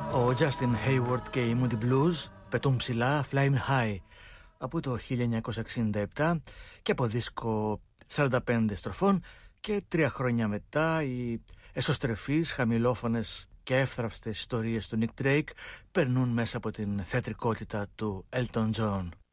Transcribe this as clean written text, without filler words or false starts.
Ο Justin Hayward και οι Moody Blues πετούν ψηλά Fly Me High από το 1967 και από δίσκο 45 στροφών, και 3 χρόνια μετά οι εσωστρεφείς, χαμηλόφωνες και εύθραυστες ιστορίες του Nick Drake περνούν μέσα από την θεατρικότητα του Elton John.